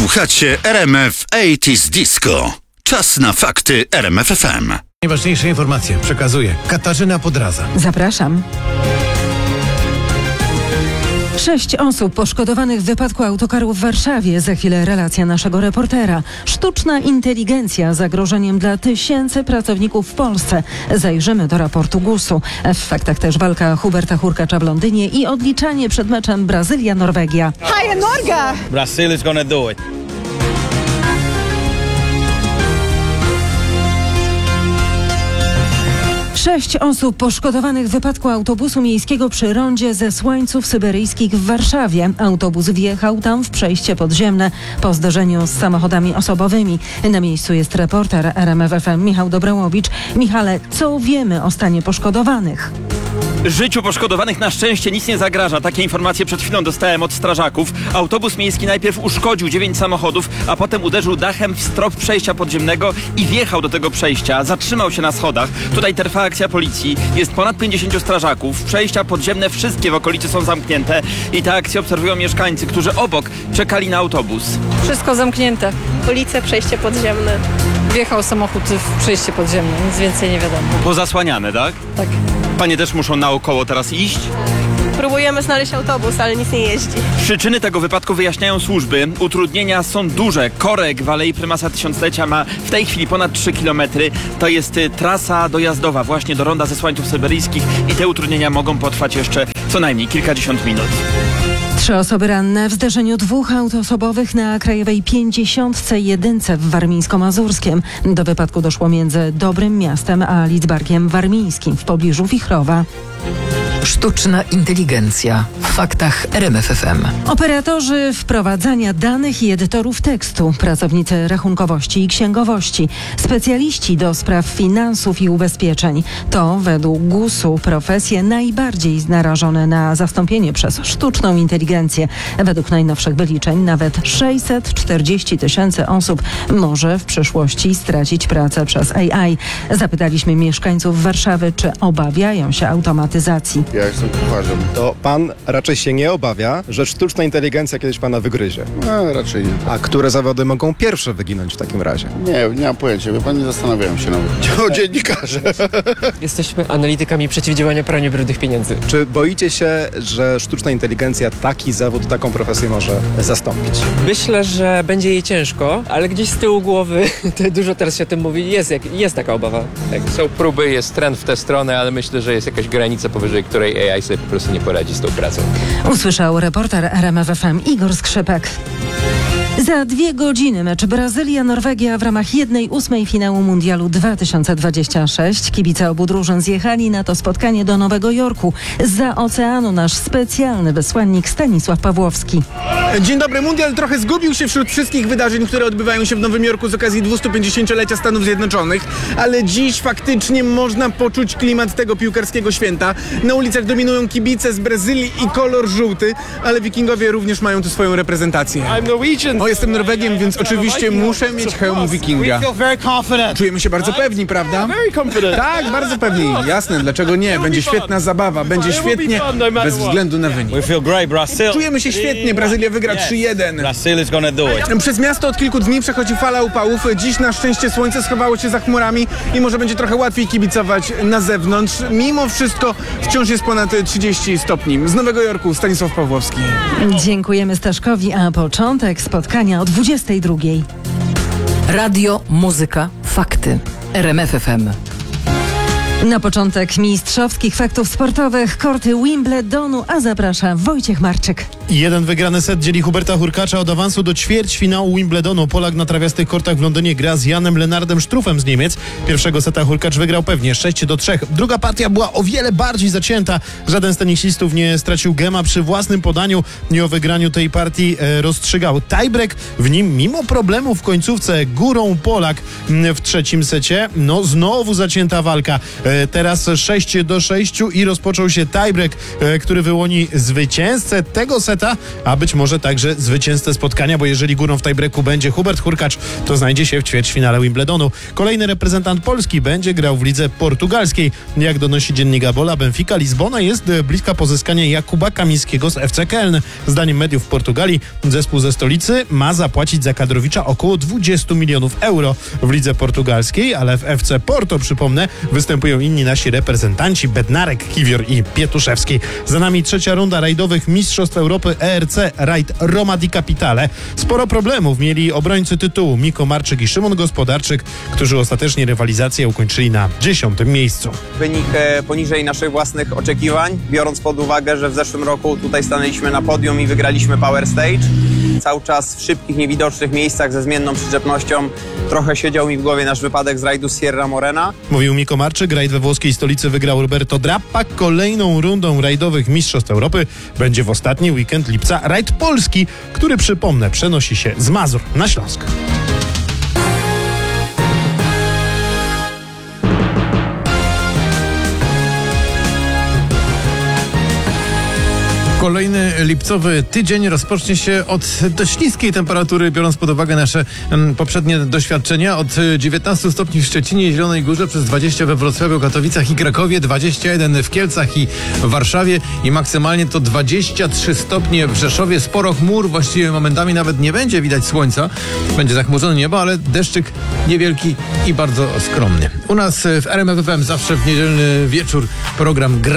Słuchacie RMF 80s Disco. Czas na fakty RMF FM. Najważniejsze informacje przekazuje Katarzyna Podraza. Zapraszam. 6 osób poszkodowanych w wypadku autokaru w Warszawie. Za chwilę relacja naszego reportera. Sztuczna inteligencja zagrożeniem dla tysięcy pracowników w Polsce. Zajrzymy do raportu GUS-u. W faktach też walka Huberta Hurkacza w Londynie i odliczanie przed meczem Brazylia-Norwegia. Hi, Norga! Brazil is gonna do it. Sześć osób poszkodowanych w wypadku autobusu miejskiego przy rondzie ze Słańców Syberyjskich w Warszawie. Autobus wjechał tam w przejście podziemne po zderzeniu z samochodami osobowymi. Na miejscu jest reporter RMF FM Michał Dobrołowicz. Michale, co wiemy o stanie poszkodowanych? Życiu poszkodowanych na szczęście nic nie zagraża. Takie informacje przed chwilą dostałem od strażaków. Autobus miejski najpierw uszkodził 9 samochodów, a potem uderzył dachem w strop przejścia podziemnego i wjechał do tego przejścia. Zatrzymał się na schodach. Tutaj trwa akcja policji. Jest ponad 50 strażaków. Przejścia podziemne wszystkie w okolicy są zamknięte i tę akcję obserwują mieszkańcy, którzy obok czekali na autobus. Wszystko zamknięte. Ulice, przejście podziemne. Wjechał samochód w przejście podziemne, nic więcej nie wiadomo. Pozasłaniane, tak? Tak. Panie też muszą naokoło teraz iść? Próbujemy znaleźć autobus, ale nic nie jeździ. Przyczyny tego wypadku wyjaśniają służby. Utrudnienia są duże. Korek w Alei Prymasa Tysiąclecia ma w tej chwili ponad 3 km. To jest trasa dojazdowa właśnie do ronda ze Słańców Syberyjskich i te utrudnienia mogą potrwać jeszcze co najmniej kilkadziesiąt minut. 3 osoby ranne w zderzeniu 2 aut osobowych na Krajowej 51 w Warmińsko-Mazurskiem. Do wypadku doszło między Dobrym Miastem a Lidzbarkiem Warmińskim w pobliżu Wichrowa. Sztuczna inteligencja. W faktach RMF FM. Operatorzy wprowadzania danych i edytorów tekstu, pracownicy rachunkowości i księgowości, specjaliści do spraw finansów i ubezpieczeń. To według GUS-u profesje najbardziej narażone na zastąpienie przez sztuczną inteligencję. Według najnowszych wyliczeń nawet 640 000 osób może w przyszłości stracić pracę przez AI. Zapytaliśmy mieszkańców Warszawy, czy obawiają się automatyzacji. Ja jestem kucharzem. To pan raczej się nie obawia, że sztuczna inteligencja kiedyś pana wygryzie? Raczej nie. A które zawody mogą pierwsze wyginąć w takim razie? Nie mam pojęcia, wie pan, nie zastanawiałem się nawet. O dziennikarze. Jesteśmy analitykami przeciwdziałania praniu brudnych pieniędzy. Czy boicie się, że sztuczna inteligencja taki zawód, taką profesję może zastąpić? Myślę, że będzie jej ciężko, ale gdzieś z tyłu głowy, dużo teraz się o tym mówi, jest taka obawa. Tak, są próby, jest trend w tę stronę, ale myślę, że jest jakaś granica, powyżej której AI sobie po prostu nie poradzi z tą pracą. Usłyszał reporter RMF FM Igor Skrzypek. Za 2 godziny mecz Brazylia-Norwegia w ramach 1/8 finału Mundialu 2026. Kibice obu drużyn zjechali na to spotkanie do Nowego Jorku. Zza oceanu nasz specjalny wysłannik Stanisław Pawłowski. Dzień dobry. Mundial trochę zgubił się wśród wszystkich wydarzeń, które odbywają się w Nowym Jorku z okazji 250-lecia Stanów Zjednoczonych, ale dziś faktycznie można poczuć klimat tego piłkarskiego święta. Na ulicach dominują kibice z Brazylii i kolor żółty, ale Wikingowie również mają tu swoją reprezentację. Jestem Norwegiem, więc oczywiście muszę mieć hełm Wikinga. Czujemy się bardzo pewni, prawda? Tak, bardzo pewni. Jasne, dlaczego nie? Będzie świetna zabawa, będzie świetnie bez względu na wynik. Czujemy się świetnie, Brazylia wygra 3-1. Przez miasto od kilku dni przechodzi fala upałów. Dziś na szczęście słońce schowało się za chmurami i może będzie trochę łatwiej kibicować na zewnątrz. Mimo wszystko wciąż jest ponad 30 stopni. Z Nowego Jorku Stanisław Pawłowski. Dziękujemy Staszkowi, a początek spotkania o 22:00. Radio, muzyka, fakty. RMF FM. Na początek mistrzowskich faktów sportowych, korty Wimbledonu, a zaprasza Wojciech Marczyk. Jeden wygrany set dzieli Huberta Hurkacza od awansu do ćwierćfinału Wimbledonu. Polak na trawiastych kortach w Londynie gra z Janem Lennardem Struffem z Niemiec. Pierwszego seta Hurkacz wygrał pewnie 6-3. Druga partia była o wiele bardziej zacięta. Żaden z tenisistów nie stracił gema przy własnym podaniu i o wygraniu tej partii rozstrzygał tiebreak. W nim mimo problemu w końcówce górą Polak w trzecim secie. No znowu zacięta walka. Teraz 6-6 i rozpoczął się tiebreak, który wyłoni zwycięzcę tego setu. faceta, a być może także zwycięzcę spotkania, bo jeżeli górą w tiebreaku będzie Hubert Hurkacz, to znajdzie się w ćwierćfinale Wimbledonu. Kolejny reprezentant Polski będzie grał w lidze portugalskiej. Jak donosi dziennik Abola, Benfica Lizbona jest bliska pozyskania Jakuba Kamińskiego z FC Köln. Zdaniem mediów w Portugalii zespół ze stolicy ma zapłacić za kadrowicza około 20 milionów euro w lidze portugalskiej, ale w FC Porto, przypomnę, występują inni nasi reprezentanci: Bednarek, Kiwior i Pietuszewski. Za nami trzecia runda rajdowych Mistrzostw Europy ERC Rajd Roma di Capitale. Sporo problemów mieli obrońcy tytułu Miko Marczyk i Szymon Gospodarczyk, którzy ostatecznie rywalizację ukończyli na 10. miejscu. Wynik poniżej naszych własnych oczekiwań, biorąc pod uwagę, że w zeszłym roku tutaj stanęliśmy na podium i wygraliśmy Power Stage. Cały czas w szybkich, niewidocznych miejscach ze zmienną przyczepnością. Trochę siedział mi w głowie nasz wypadek z rajdu Sierra Morena. Mówił Miko Marczyk. Rajd we włoskiej stolicy wygrał Roberto Drappa. Kolejną rundą rajdowych Mistrzostw Europy będzie w ostatni weekend lipca rajd polski, który, przypomnę, przenosi się z Mazur na Śląsk. Kolejny lipcowy tydzień rozpocznie się od dość niskiej temperatury, biorąc pod uwagę nasze poprzednie doświadczenia. Od 19 stopni w Szczecinie i Zielonej Górze, przez 20 we Wrocławiu, Katowicach i Krakowie, 21 w Kielcach i Warszawie i maksymalnie to 23 stopnie w Rzeszowie. Sporo chmur, właściwie momentami nawet nie będzie widać słońca. Będzie zachmurzone niebo, ale deszczyk niewielki i bardzo skromny. U nas w RMF FM zawsze w niedzielny wieczór program Gra